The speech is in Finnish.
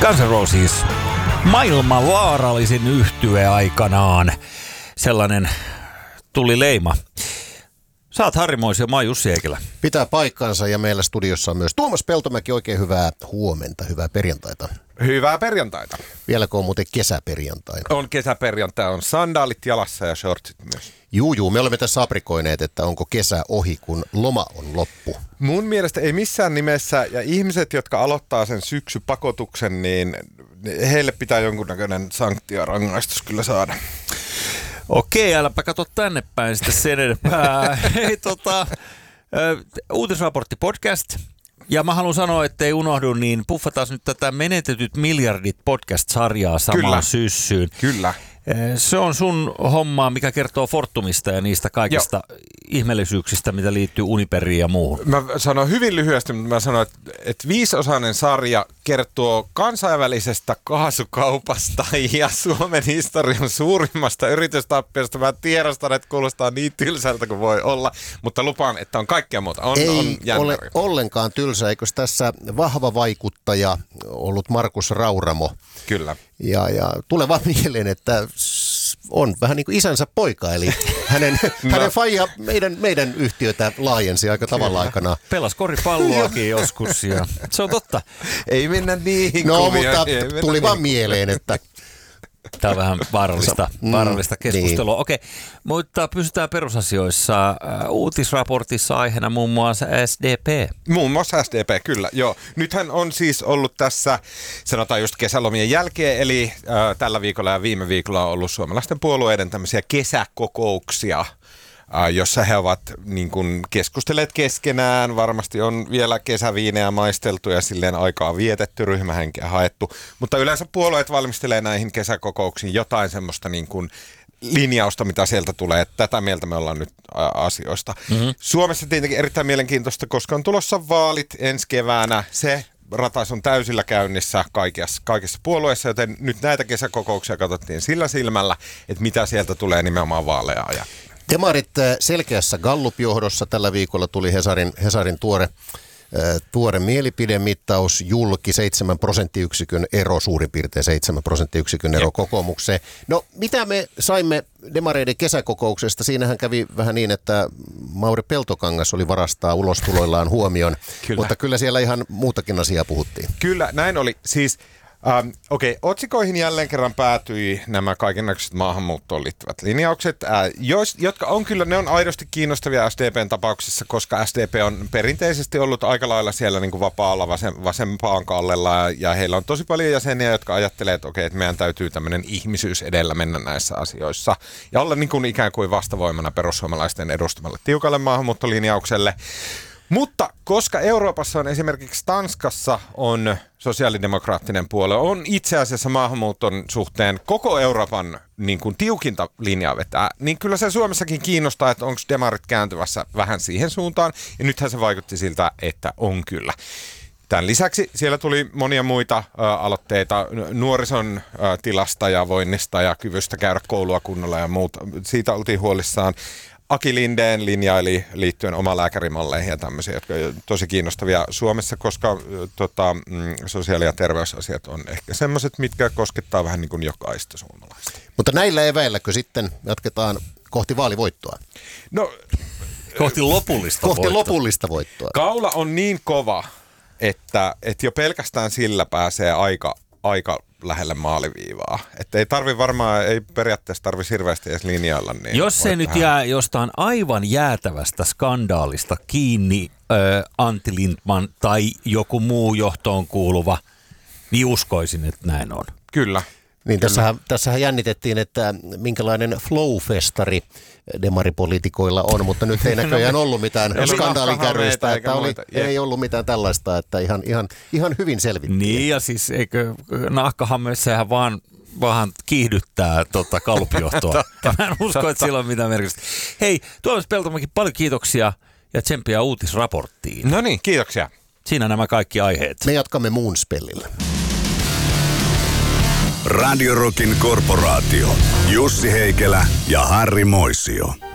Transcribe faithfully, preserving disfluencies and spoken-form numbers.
Guns N' Roses, maailman vaarallisin yhtye aikanaan. Sellainen tuli leima. Sä oot Harri Moisio, mä oon Jussi Heikelä. Pitää paikkansa ja meillä studiossa on myös Tuomas Peltomäki. Oikein hyvää huomenta, hyvää perjantaita. Hyvää perjantaita. Vieläkö on muuten kesäperjantaina? On kesäperjantai, on sandaalit jalassa ja shortsit myös. Juu, juu, me olemme tässä aprikoineet, että onko kesä ohi, kun loma on loppu. Mun mielestä ei missään nimessä, ja ihmiset, jotka aloittaa sen syksypakotuksen, niin heille pitää jonkunnäköinen sanktiorangaistus kyllä saada. Okei, äläpä katso tänne päin sitten sen enempää. Hei, tota, Uutisraportti podcast. Ja mä haluan sanoa, ettei unohdu, niin puffataan nyt tätä Menetetyt miljardit podcast-sarjaa samaan Kyllä. syssyyn. Kyllä. Se on sun hommaa, mikä kertoo Fortumista ja niistä kaikista Joo. ihmeellisyyksistä, mitä liittyy Uniperiin ja muuhun. Mä sanon hyvin lyhyesti, mutta mä sanon, että, että viisiosainen sarja kertoo kansainvälisestä kaasukaupasta ja Suomen historian suurimmasta yritystappiosta. Mä tiedostan, että kuulostaa niin tylsältä kuin voi olla, mutta lupaan, että on kaikkea muuta. On, Ei on ole ollenkaan tylsä. Eikös tässä vahva vaikuttaja ollut Markus Rauramo? Kyllä. Ja, ja tulee vaan mieleen, että on vähän niin kuin isänsä poika, eli hänen, no. hänen faija meidän, meidän yhtiötä laajensi aika tavalla aikana. Pelas koripalloakin joskus ja se on totta. Ei mennä niihin No, kuvia, mutta tuli vaan mieleen, että... Tämä on vähän vaarallista, vaarallista keskustelua. Niin. Okei, mutta pysytään perusasioissa. Uutisraportissa aiheena muun muassa S D P. Muun muassa S D P, kyllä. Joo. Nythän on siis ollut tässä, sanotaan just kesälomien jälkeen, eli äh, tällä viikolla ja viime viikolla on ollut suomalaisten puolueiden tämmöisiä kesäkokouksia, jossa he ovat niin kuin keskustelleet keskenään, varmasti on vielä kesäviinejä maisteltu ja silleen aikaa vietetty, ryhmähenkeä haettu, mutta yleensä puolueet valmistelee näihin kesäkokouksiin jotain semmoista niin kuin linjausta, mitä sieltä tulee. Tätä mieltä me ollaan nyt asioista. Mm-hmm. Suomessa tietenkin erittäin mielenkiintoista, koska on tulossa vaalit ensi keväänä. Se ratas on täysillä käynnissä kaikissa, kaikissa puolueissa, joten nyt näitä kesäkokouksia katsottiin sillä silmällä, että mitä sieltä tulee nimenomaan vaaleja ajaa. Demarit selkeässä Gallup-johdossa. Tällä viikolla tuli Hesarin, Hesarin tuore, tuore mielipidemittaus julki, seitsemän prosenttiyksikön ero, suurin piirtein seitsemän prosenttiyksikön ero kokoomukseen. No mitä me saimme demareiden kesäkokouksesta? Siinähän kävi vähän niin, että Mauri Peltokangas oli varastaa ulostuloillaan huomion, kyllä. Mutta kyllä siellä ihan muutakin asiaa puhuttiin. Kyllä, näin oli. Siis Um, Okei, okay. Otsikoihin jälleen kerran päätyi nämä kaikennäköiset maahanmuuttoon liittyvät linjaukset, ää, jos, jotka on kyllä, ne on aidosti kiinnostavia S D P:n tapauksessa, koska S D P on perinteisesti ollut aika lailla siellä niin kuin vapaalla vasem, vasempaan kallella, ja, ja heillä on tosi paljon jäseniä, jotka ajattelee, että okei, okay, että meidän täytyy tämmöinen ihmisyys edellä mennä näissä asioissa, ja olla niin kuin ikään kuin vastavoimana perussuomalaisten edustamalle tiukalle maahanmuuttolinjaukselle. Mutta koska Euroopassa on esimerkiksi Tanskassa on sosiaalidemokraattinen puolue, on itse asiassa maahanmuuton suhteen koko Euroopan niin kuin tiukinta linjaa vetää, niin kyllä se Suomessakin kiinnostaa, että onko demarit kääntyvässä vähän siihen suuntaan. Ja nythän se vaikutti siltä, että on kyllä. Tämän lisäksi siellä tuli monia muita ä, aloitteita nuorison ä, tilasta ja voinnista ja kyvystä käydä koulua kunnolla ja muuta. Siitä oltiin huolissaan. Aki Lindén linjaili liittyen omalääkärimalleihin ja tämmöisiä, jotka on tosi kiinnostavia Suomessa, koska tota, sosiaali- ja terveysasiat on ehkä semmoiset, mitkä koskettaa vähän niin kuin jokaista suomalaista. Mutta näillä eväilläkö sitten jatketaan kohti vaalivoittoa? No, kohti lopullista kohti voittoa. lopullista voittoa. Kaula on niin kova, että, että jo pelkästään sillä pääsee aika, aika lähelle maaliviivaa. Että ei tarvi varmaan, ei periaatteessa tarvi hirveästi edes linjailla. Niin jos se nyt jää jostain aivan jäätävästä skandaalista kiinni, äh, Antti Lindman tai joku muu johtoon kuuluva, niin uskoisin, että näin on. Kyllä. Niin tässähän, tässähän jännitettiin, että minkälainen flow-festari demaripoliitikoilla on, mutta nyt ei näköjään ollut mitään skandaalikärryistä, että oli, ei ollut mitään tällaista, että ihan, ihan, ihan hyvin selvittiin. Niin ja siis eikö nahkahammeissähän vaan vaan kiihdyttää tota Gallup-johtoa. Mä en usko, että sillä on mitään merkitystä. Hei, Tuomas Peltomäki, paljon kiitoksia ja tsemppiä uutisraporttiin. No niin, kiitoksia. Siinä nämä kaikki aiheet. Me jatkamme Moonspellillä. Radio Rockin korporaatio. Jussi Heikelä ja Harri Moisio.